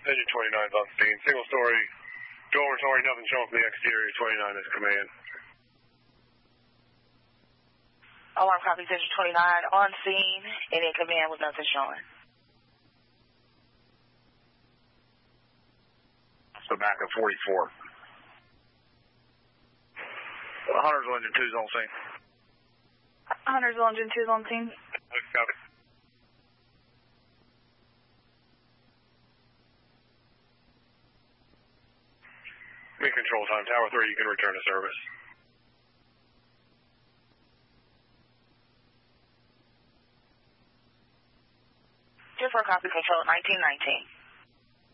Engine 29's on scene. Single story, dormitory, nothing showing from the exterior. 29 is command. Alarm copies, Engine 29 on scene and in command with nothing showing. So back at 44. Huntersville Engine 2's on scene. Huntersville Engine 2's on scene. Copy. In control time, Tower 3, you can return to service. Just for copy control, 1919.